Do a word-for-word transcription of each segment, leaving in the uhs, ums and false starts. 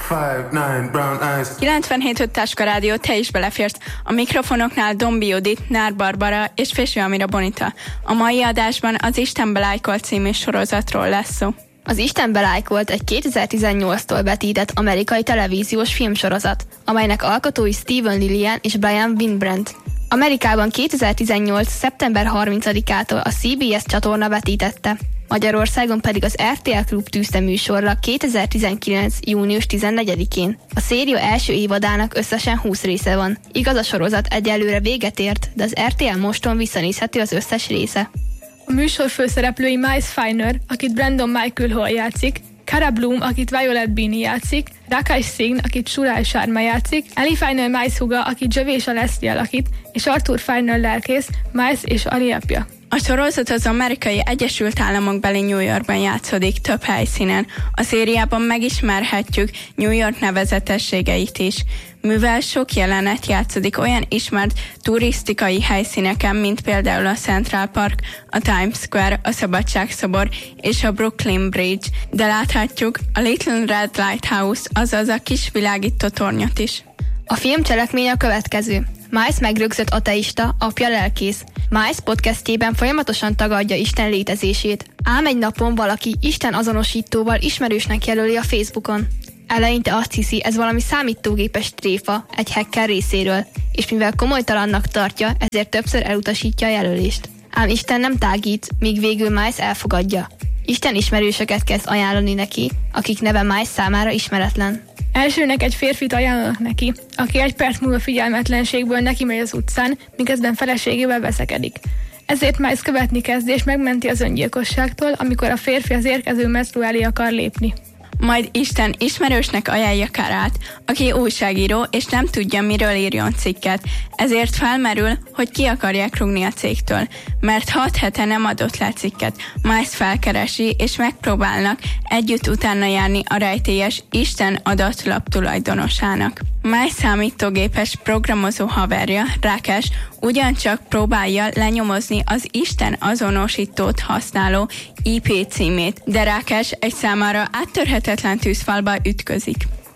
kilencvenhét öt Táska Rádió, te is beleférsz. A mikrofonoknál Dombi Judit, Nár Barbara és Fésű Amira Bonita. A mai adásban az Istenbe lájkolt című sorozatról lesz szó. Az Istenbe lájkolt egy kétezer-tizennyolctól vetített amerikai televíziós filmsorozat, amelynek alkotói Steven Lillian és Brian Winbrandt. Amerikában kétezer-tizennyolc. szeptember harmincadikától a cé bé es csatorna vetítette, Magyarországon pedig az er té el Klub tűzte műsorra kétezer-tizenkilenc. június tizennegyedikén. A széria első évadának összesen húsz része van. Igaz, a sorozat egyelőre véget ért, de az er té el Moston visszanézhető az összes része. A műsor főszereplői Miles Feiner, akit Brandon Michael Hall játszik, Cara Bloom, akit Violet Beanie játszik, Rakesh Singh, akit Surai Sharma játszik, Ellie Feiner Miles húga, akit Javisha Leslie alakít, és Arthur Feiner lelkész, Miles és Ali apja. A sorozat az Amerikai Egyesült Államok beli New Yorkban játszódik több helyszínen. A szériában megismerhetjük New York nevezetességeit is, mivel sok jelenet játszódik olyan ismert turisztikai helyszíneken, mint például a Central Park, a Times Square, a Szabadságszobor és a Brooklyn Bridge, de láthatjuk a Little Red Lighthouse, azaz a kis világító tornyot is. A film cselekménye a következő. Miles megrögzött ateista, apja lelkész. Miles podcastjében folyamatosan tagadja Isten létezését, ám egy napon valaki Isten azonosítóval ismerősnek jelöli a Facebookon. Eleinte azt hiszi, ez valami számítógépes tréfa egy hacker részéről, és mivel komolytalannak tartja, ezért többször elutasítja a jelölést. Ám Isten nem tágít, míg végül Miles elfogadja. Isten ismerősöket kezd ajánlani neki, akik neve Miles számára ismeretlen. Elsőnek egy férfit ajánlanak neki, aki egy perc múlva figyelmetlenségből neki megy az utcán, miközben feleségével veszekedik. Ezért Miles követni kezdi és megmenti az öngyilkosságtól, amikor a férfi az érkező metró elé akar lépni. Majd Isten ismerősnek ajánlja Carát, aki újságíró és nem tudja, miről írjon cikket, ezért felmerül, hogy ki akarják rúgni a cégtől, mert hat hete nem adott le cikket. Miles felkeresi és megpróbálnak együtt utána járni a rejtélyes Isten adatlap tulajdonosának. Miles számítógépes programozó haverja, Rakesh, ugyancsak próbálja lenyomozni az Isten azonosítót használó i pé címét, de Rakesh egy számára áttörhetetlen tűzfalba ütközik.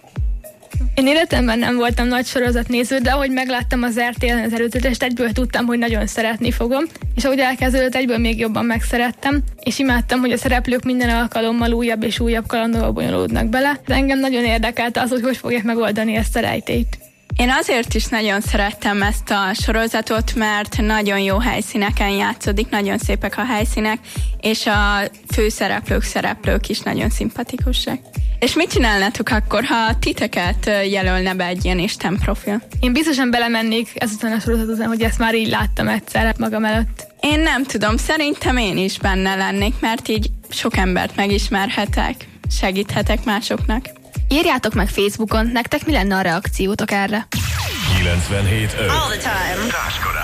Én életemben nem voltam nagy sorozatnéző, de ahogy megláttam az er té el-en az előzetest, egyből tudtam, hogy nagyon szeretni fogom, és ahogy elkezdődött, egyből még jobban megszerettem, és imádtam, hogy a szereplők minden alkalommal újabb és újabb kalandokba bonyolódnak bele, de engem nagyon érdekelte az, hogy hogy fogják megoldani ezt a rejtélyt. Én azért is nagyon szerettem ezt a sorozatot, mert nagyon jó helyszíneken játszódik, nagyon szépek a helyszínek, és a főszereplők, szereplők is nagyon szimpatikusak. És mit csinálnátok akkor, ha titeket jelölne be egy ilyen Isten profil? Én biztosan belemennék ezután a sorozat után, hogy ezt már így láttam egyszer magam előtt. Én nem tudom, szerintem én is benne lennék, mert így sok embert megismerhetek, segíthetek másoknak. Írjátok meg Facebookon, nektek mi lenne a reakciótok erre? kilencvenhét öt